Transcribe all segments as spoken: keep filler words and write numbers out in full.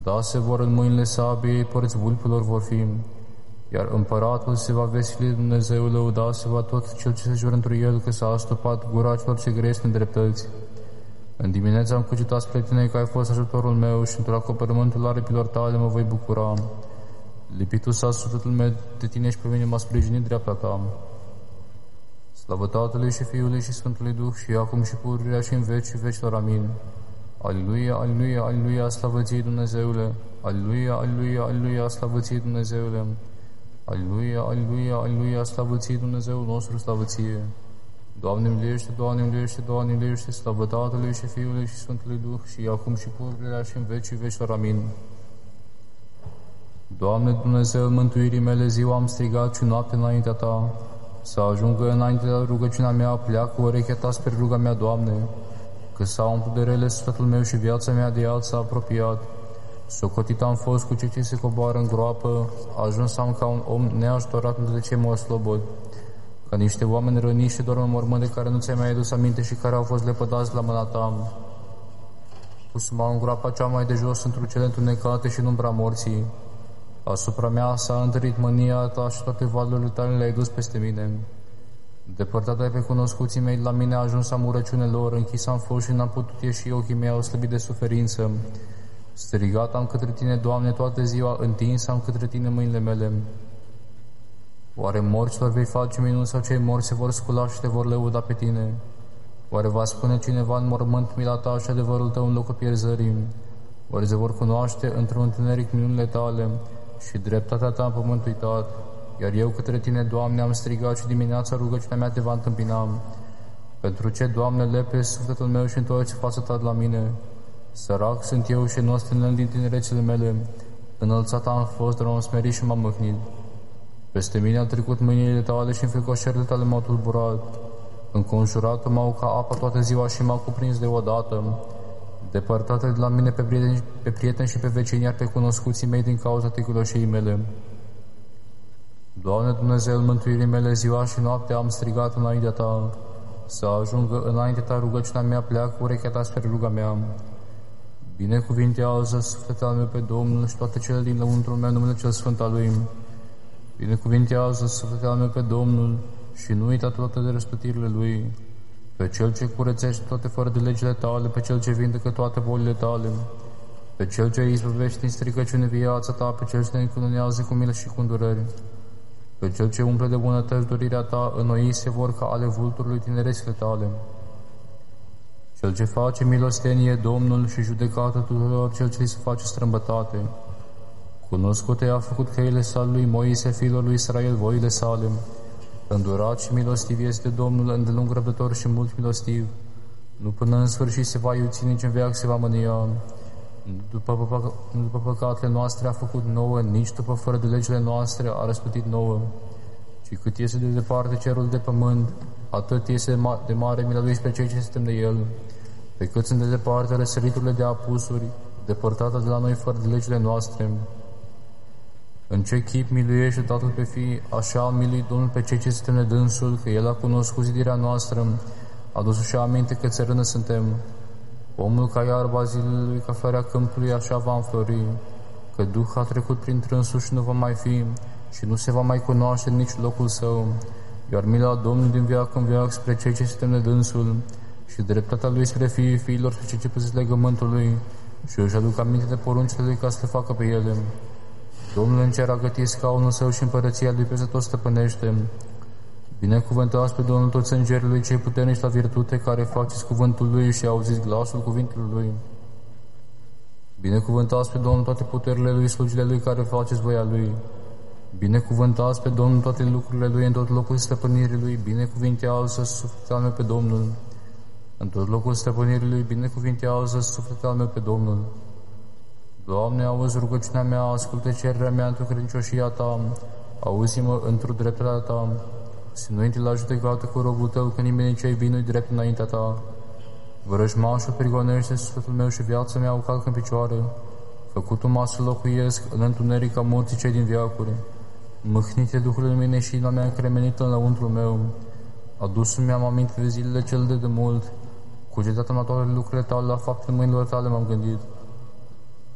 Da se vor în mâinile sabiei, părți vulpilor vor fi, iar împăratul se va veseli, Dumnezeu lăuda se va tot cel ce se jură întru el, că s-a astupat gura celor ce grăiesc în dreptăți. În dimineața am cugetat spre tine că ai fost ajutorul meu și într-un acoperământul aripilor tale mă voi bucura. Lipitul s-a sufletul meu de tine și pe mine m-a sprijinit dreapta ta. Slavă Tatălui și Fiului și Sfântului Duh și acum și pururea și în veci și vecilor. Amin. Aleluia, aleluia, aleluia, slavă ție, Dumnezeule! Aleluia, aleluia, aleluia, slavă ție, Dumnezeule! Aleluia, aleluia, aleluia, slavă ție, Dumnezeul nostru, slavă ție! Doamne miluiește, Doamne miluiește, Doamne miluiește, slavă Tatălui și Fiului și Sfântului Duh și acum și pururea și în veci și vecilor. Amin. Doamne Dumnezeu, mântuirii mele, ziua am strigat și noapte înaintea ta, să ajungă înainte de rugăciunea mea, pleacă urechea ta spre ruga mea, Doamne, că s-a umplut de rele sufletul meu și viața mea de ea s-a apropiat. Socotit am fost cu cei ce se coboară în groapă, ajuns am ca un om neajutorat între cei mă slobod, ca niște oameni răniți și dorm în mormânt de care nu ți-ai mai adus aminte și care au fost lepădați la mâna ta. Pus-mă în groapa cea mai de jos într-o cele întunecate și în umbra morții. Asupra mea s-a întărit mânia ta și toate valurile tale le-ai dus peste mine. Depărtat ai pe cunoscuții mei, la mine a ajuns amurăciune lor, închis am fost și n-am putut ieși, ochii mei au slăbit de suferință. Strigat am către tine, Doamne, toată ziua, întins am către tine mâinile mele. Oare morților vei face minuni sau cei morți se vor scula și te vor lăuda pe tine? Oare va spune cineva în mormânt mila ta și adevărul tău în locul pierzării? Oare se vor cunoaște într-un întuneric minunile tale și dreptatea ta în pământ uitat? Iar eu către tine, Doamne, am strigat și dimineața rugăciunea mea te va întâmpina. Pentru ce, Doamne, lepezi sufletul meu și întorci fața ta de la mine? Sărac sunt eu și nostănând din tinerețile mele, înălțat am fost, dar m-am smerit și m-am mâhnit. Peste mine au trecut mâinile tale și înfricoșările tale m-au tulburat. Înconjurat m-au ca apă toată ziua și m-au cuprins deodată. Depărtate de la mine pe prieteni, pe prieteni și pe vecini, iar pe cunoscuții mei din cauza ticăloșiei mele. Doamne Dumnezeu, mântuirii mele, ziua și noaptea am strigat înaintea ta, să ajungă înaintea ta rugăciunea mea, pleacă urechea ta spre ruga mea. Binecuvintează sufletul meu pe Domnul și toate cele din lăuntrul meu, numele cel sfânt al Lui. Binecuvintează sufletul meu pe Domnul și nu uita toate de răspătirile Lui, pe Cel ce curățește toate fără de legile tale, pe Cel ce vindecă toate bolile tale, pe Cel ce izbăvește din stricăciune viața ta, pe Cel ce te încununează cu milă și cu îndurări, pe Cel ce umple de bunătăți dorirea ta, înnoi se vor ca ale vulturului tinerețile tale. Cel ce face milostenie, Domnul, și judecată tuturor, Cel ce se face strâmbătate. Cunoscute a făcut căile sale lui Moise, fiilor lui Israel, voile sale. Îndurat și milostiv este Domnul, îndelung răbdător și mult milostiv. Nu până în sfârșit se va iuți, nici în veac se va mânia. După, păcă, după păcatele noastre a făcut nouă, nici după fără de legile noastre a răsplătit nouă. Și cât este de departe cerul de pământ, atât este de mare mila lui spre cei ce suntem de el. Pe cât sunt de departe răsăriturile de apusuri, depărtată de la noi fără de legile noastre. În ce chip miluiește Tatăl pe fii, așa a miluit Domnul pe cei ce suntem de dânsul, că El a cunoscut zidirea noastră, a dus și aminte că țărână suntem. Omul ca iarba zilului, ca floarea câmpului, așa va înflori, că Duh a trecut prin trânsul și nu va mai fi, și nu se va mai cunoaște nici locul său, iar mila Domnului din veac în veac spre cei ce suntem de dânsul, și dreptatea Lui spre fiii fiilor și cei ce păzesc legământul Lui, și își aduc aminte de poruncile Lui ca să le facă pe ele. Domnul în cer a gătit scaunul Său și împărăția Lui peste tot stăpânește. Binecuvântați pe Domnul toți îngerii Lui cei puternici la virtute, care faceți cuvântul Lui și auziți glasul cuvintului Lui. Binecuvântați pe Domnul toate puterile Lui, slujile Lui, care faceți voia Lui. Binecuvântați pe Domnul toate lucrurile Lui, în tot locul stăpânirii Lui, binecuvintează sufletul meu pe Domnul. În tot locul stăpânirii Lui, binecuvintează sufletul meu pe Domnul. Doamne, auzi rugăciunea mea, ascultă cererea mea într-o credincioșia Ta, auzi-mă într-o dreptatea Ta, să nu intri la judecată cu robul Tău, că nimeni ce-i vin nu-i drept înaintea Ta. Vrăjmașul prigonește sufletul meu și viața mea o calcă în picioare, făcut-o masă să locuiesc în întuneric ca morții cei din veacuri. Mâhnite Duhul mine și inima mea încremenită în lăuntrul meu. Adus-mi mi-am aminte de zilele cel de demult, cugetat-am la toate lucrurile Tale, la faptele mâinilor Tale m-am gândit.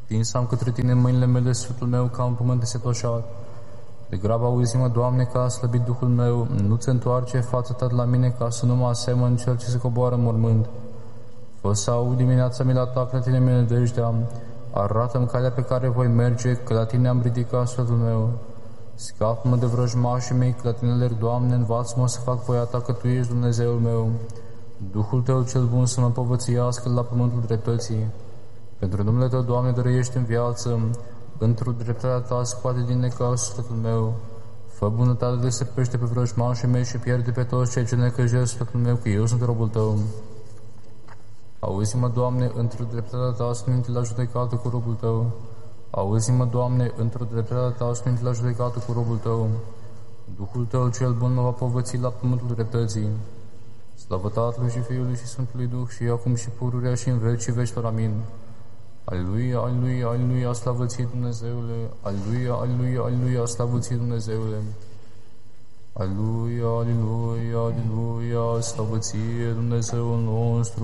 Tins am către Tine mâinile mele, sufletul meu, ca un pământ desetoșat. De grab auzi-mă, Doamne, că a slăbit Duhul meu, nu-ți întoarce fața Ta la mine, ca să nu mă asemăn cel ce se coboară în mormânt. Fă să aud dimineața mi la Ta, că la Tine mi-e nădejdea. Arată-mi calea pe care voi merge, că la Tine am ridicat sufletul meu. Scapă-mă de vrăjmașii mei, că la Tine lerg, Doamne, învață-mă să fac voia Ta, că Tu ești Dumnezeul meu. Duhul Tău cel bun să mă povățuiască la pământul dreptății. Pentru numele Tău, Doamne, dăruiește în viață, pentru dreptatea Ta scoate din necaz sufletul meu. Fă bunătate de stăpește pe vrăjmașii mei și pierde pe toți cei ce necăjesc sufletul meu, că eu sunt robul Tău. Auzi-mă, Doamne, într-o dreptatea Ta sfinte la judecată cu robul Tău. Auzi-mă, Doamne, într-o dreptatea Ta sfinte la judecată cu robul Tău. Duhul Tău cel bun mă va povăți la pământul dreptății. Slavă Tatălui și Fiului și Sfântului Duh și acum și pururea și în vecii vecilor. Amin. Aleluia, aleluia, aleluia, slavă Ție, Dumnezeule! Aleluia, aleluia, aleluia, slavă Ție, Dumnezeule! Aleluia, aleluia, aleluia, slavă Ție, Dumnezeul nostru!